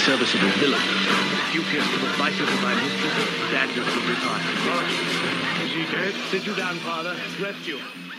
serviceable villain. Duteous to the vices of my mistress, Daniel will retire. Is he dead? Sit you down, Father. Rest you.